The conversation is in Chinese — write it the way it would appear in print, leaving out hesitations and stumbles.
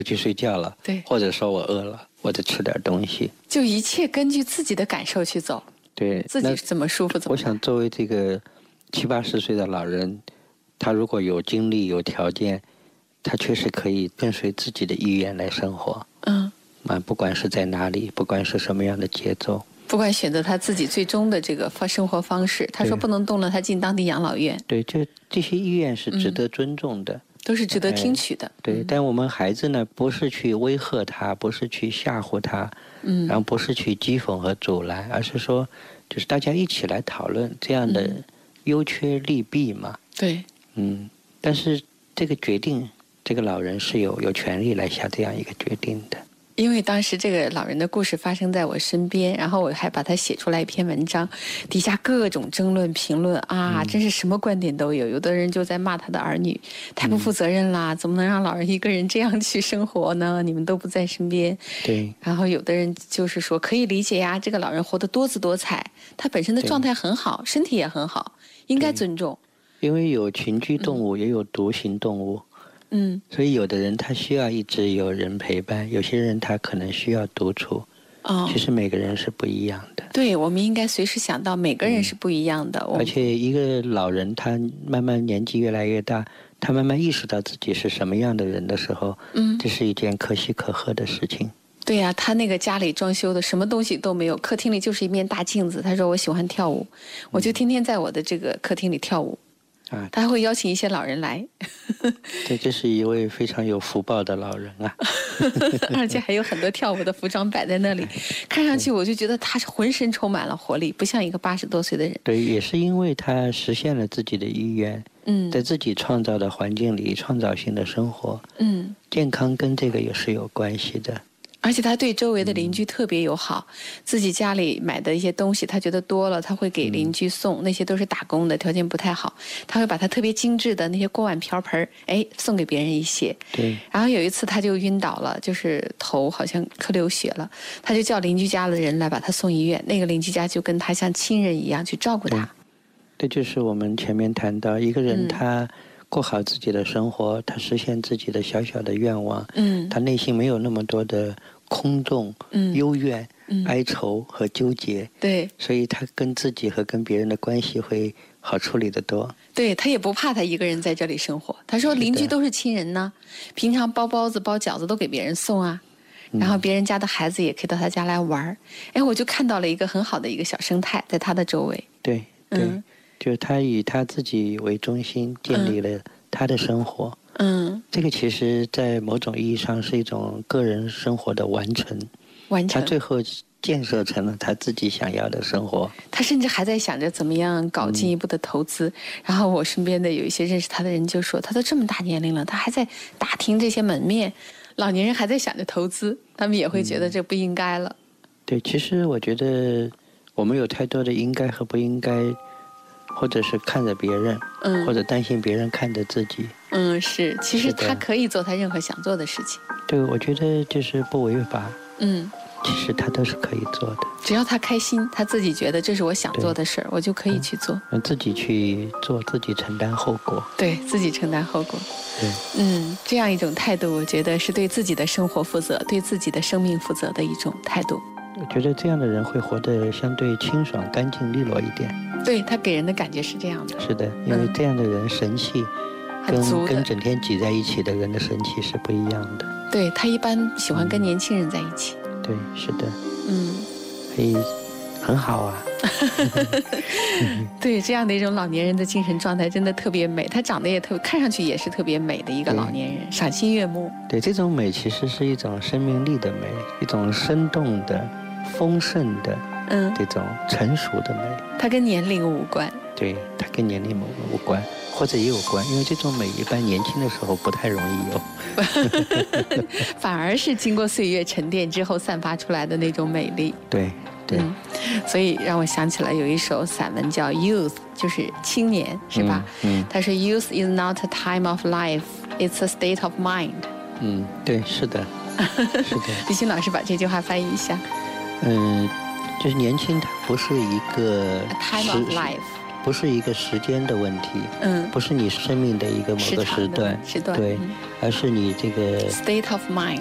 去睡觉了， 对， 或者说我饿了，我得吃点东西， 就一切根据自己的感受去走， 对， 自己怎么舒服怎么。 我想作为这个70-80岁的老人，他如果有精力有条件，他确实可以跟随自己的意愿来生活。不管是在哪里，不管是什么样的节奏， 不管选择他自己最终的这个生活方式，他说不能动了，他进当地养老院。 对，这些意愿是值得尊重的， 都是值得听取的。 对，但我们孩子呢，不是去威吓他，不是去吓唬他，然后不是去讥讽和阻拦，而是说，就是大家一起来讨论这样的优缺利弊嘛。 对， 但是这个决定，这个老人是有权利来下这样一个决定的。 因为当时这个老人的故事发生在我身边，然后我还把它写出来一篇文章，底下各种争论评论啊，真是什么观点都有。有的人就在骂他的儿女太不负责任啦，怎么能让老人一个人这样去生活呢？你们都不在身边。 对。 然后有的人就是说可以理解呀，这个老人活得多姿多彩，他本身的状态很好，身体也很好，应该尊重。 因为有群居动物，也有独行动物。所以有的人他需要一直有人陪伴，有些人他可能需要独处。其实每个人是不一样的。 对，我们应该随时想到每个人是不一样的。 而且一个老人他慢慢年纪越来越大，他慢慢意识到自己是什么样的人的时候，这是一件可喜可贺的事情。 对呀，他那个家里装修的什么东西都没有，客厅里就是一面大镜子。他说我喜欢跳舞，我就天天在我的这个客厅里跳舞。他还会邀请一些老人来。 对，这是一位非常有福报的老人啊。 而且还有很多跳舞的服装摆在那里，看上去我就觉得他是浑身充满了活力，不像一个80多岁的人。 对，也是因为他实现了自己的意愿，在自己创造的环境里创造性的生活。健康跟这个也是有关系的。 而且他对周围的邻居特别友好，自己家里买的一些东西他觉得多了，他会给邻居送，那些都是打工的，条件不太好，他会把他特别精致的那些锅碗瓢盆送给别人一些。 对。 然后有一次他就晕倒了，就是头好像磕流血了，他就叫邻居家的人来把他送医院，那个邻居家就跟他像亲人一样去照顾他。 这就是我们前面谈到一个人他过好自己的生活，他实现自己的小小的愿望，他内心没有那么多的空洞、幽怨、哀愁和纠结， 对， 所以他跟自己和跟别人的关系会好处理得多。 对，他也不怕他一个人在这里生活，他说邻居都是亲人呢，平常包包子包饺子都给别人送啊，然后别人家的孩子也可以到他家来玩。我就看到了一个很好的一个小生态在他的周围。 对对，就是他以他自己为中心建立了他的生活。这个其实在某种意义上是一种个人生活的完成。他最后建设成了他自己想要的生活。 他甚至还在想着怎么样搞进一步的投资。然后我身边的有一些认识他的人就说，他都这么大年龄了，他还在打听这些门面，老年人还在想着投资，他们也会觉得这不应该了。 对，其实我觉得我们有太多的应该和不应该，或者是看着别人，或者担心别人看着自己。 是，其实他可以做他任何想做的事情。 对，我觉得就是不违法。其实他都是可以做的， 只要他开心，他自己觉得这是我想做的事儿，我就可以去做。 自己去做，自己承担后果。 对，自己承担后果。对，这样一种态度，我觉得是对自己的生活负责，对自己的生命负责的一种态度。 我觉得这样的人会活得相对清爽、干净利落一点。 对，他给人的感觉是这样的。 是的，因为这样的人神气跟整天挤在一起的人的神气是不一样的。 对，他一般喜欢跟年轻人在一起。 对，是的。所以很好啊。 对，这样的一种老年人的精神状态真的特别美，他长得也看上去也是特别美的一个老年人，赏心悦目。 对，这种美其实是一种生命力的美，一种生动的、丰盛的，这种成熟的美。 它跟年龄无关。 对，它跟年龄无关，或者也有关，因为这种美一般年轻的时候不太容易有。 反而是经过岁月沉淀之后散发出来的那种美丽。 对对。 所以让我想起了有一首散文叫 Youth， 就是青年，是吧？他说 Youth is not a time of life, it's a state of mind。 对，是的。是的。 李欣老师把这句话翻译一下。 就是年轻它不是一个 a time of life， 不是一个时间的问题，不是你生命的一个某个时段， 对， 而是你这个 state of mind。